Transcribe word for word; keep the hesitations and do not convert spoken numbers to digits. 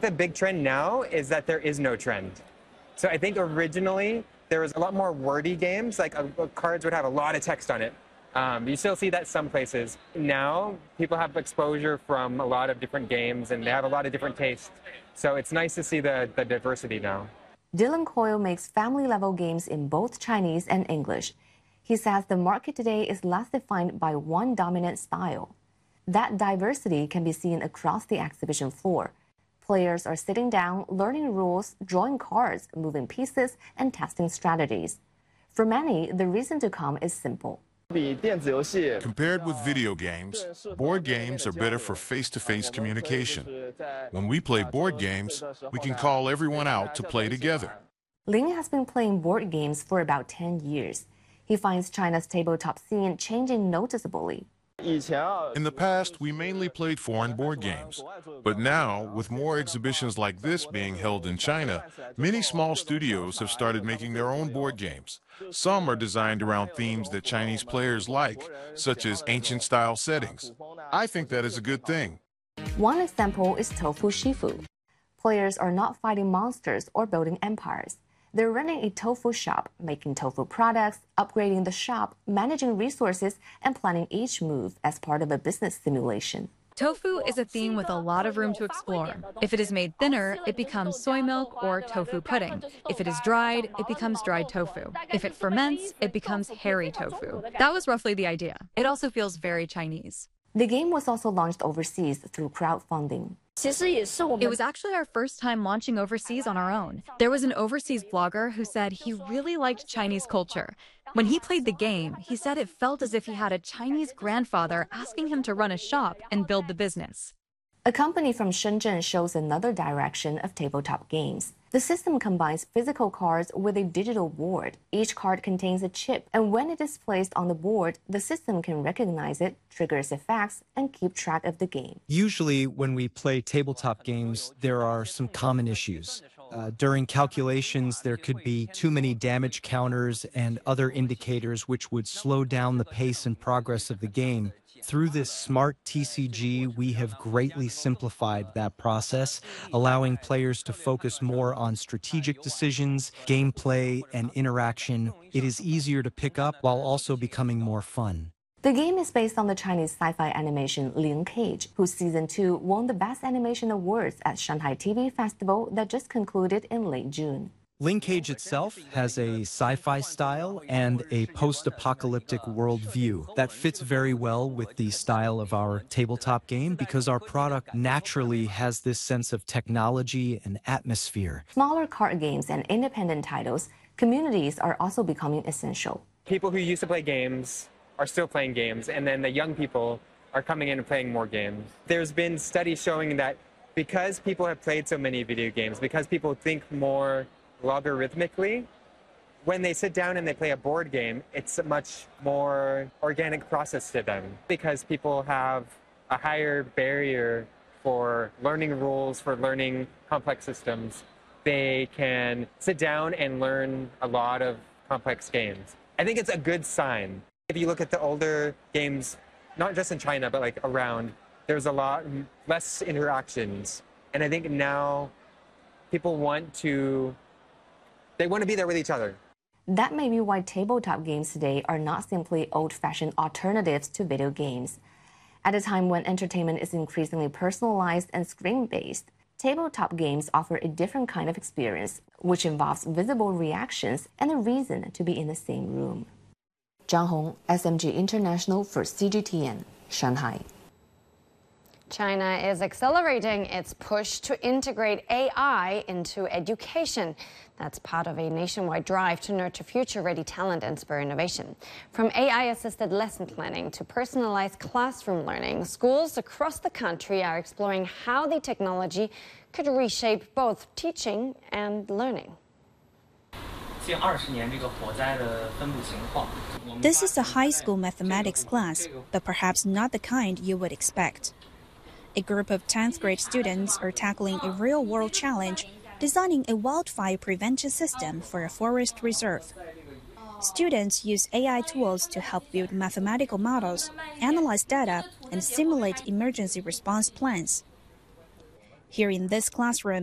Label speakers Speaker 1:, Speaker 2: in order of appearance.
Speaker 1: the big trend now is that there is no trend. So I think originally there was a lot more wordy games, like uh, cards would have a lot of text on it. Um, you still see that some places. Now people have exposure from a lot of different games and they have a lot of different tastes. So it's nice to see the, the diversity now.
Speaker 2: Dylan Coyle makes family-level games in both Chinese and English. He says the market today is less defined by one dominant style. That diversity can be seen across the exhibition floor. Players are sitting down, learning rules, drawing cards, moving pieces, and testing strategies. For many, the reason to come is simple.
Speaker 3: Compared with video games, board games are better for face-to-face communication. When we play board games, we can call everyone out to play together.
Speaker 2: Ling has been playing board games for about ten years. He finds China's tabletop scene changing noticeably.
Speaker 3: In the past, we mainly played foreign board games. But now, with more exhibitions like this being held in China, many small studios have started making their own board games. Some are designed around themes that Chinese players like, such as ancient-style settings. I think that is a good thing.
Speaker 2: One example is Tofu Shifu. Players are not fighting monsters or building empires. They're running a tofu shop, making tofu products, upgrading the shop, managing resources, and planning each move as part of a business simulation.
Speaker 4: Tofu is a theme with a lot of room to explore. If it is made thinner, it becomes soy milk or tofu pudding. If it is dried, it becomes dried tofu. If it ferments, it becomes hairy tofu. That was roughly the idea. It also feels very Chinese.
Speaker 2: The game was also launched overseas through crowdfunding.
Speaker 4: It was actually our first time launching overseas on our own. There was an overseas blogger who said he really liked Chinese culture. When he played the game, he said it felt as if he had a Chinese grandfather asking him to run a shop and build the business.
Speaker 2: A company from Shenzhen shows another direction of tabletop games. The system combines physical cards with a digital board. Each card contains a chip, and when it is placed on the board, the system can recognize it, triggers effects, and keep track of the game.
Speaker 5: Usually, when we play tabletop games, there are some common issues. Uh, during calculations, there could be too many damage counters and other indicators which would slow down the pace and progress of the game. Through this smart T C G, we have greatly simplified that process, allowing players to focus more on strategic decisions, gameplay, and interaction. It is easier to pick up while also becoming more fun.
Speaker 2: The game is based on the Chinese sci-fi animation Ling Cage, whose season two won the Best Animation Awards at Shanghai T V Festival that just concluded in late June.
Speaker 5: Ling Cage itself has a sci-fi style and a post-apocalyptic worldview that fits very well with the style of our tabletop game because our product naturally has this sense of technology and atmosphere.
Speaker 2: Smaller card games and independent titles, communities are also becoming essential.
Speaker 1: People who used to play games are still playing games, and then the young people are coming in and playing more games. There's been studies showing that because people have played so many video games, because people think more logarithmically, when they sit down and they play a board game, it's a much more organic process to them because people have a higher barrier for learning rules, for learning complex systems. They can sit down and learn a lot of complex games. I think it's a good sign. If you look at the older games, not just in China, but like around, there's a lot less interactions. And I think now people want to They want to be there with each other.
Speaker 2: That may be why tabletop games today are not simply old-fashioned alternatives to video games. At a time when entertainment is increasingly personalized and screen-based, tabletop games offer a different kind of experience, which involves visible reactions and a reason to be in the same room. Zhang Hong, S M G International for C G T N, Shanghai.
Speaker 6: China is accelerating its push to integrate A I into education. That's part of a nationwide drive to nurture future-ready talent and spur innovation. From A I-assisted lesson planning to personalized classroom learning, schools across the country are exploring how the technology could reshape both teaching and learning.
Speaker 7: This is a high school mathematics class, but perhaps not the kind you would expect. A group of tenth grade students are tackling a real-world challenge, designing a wildfire prevention system for a forest reserve. Students use A I tools to help build mathematical models, analyze data, and simulate emergency response plans. Here in this classroom,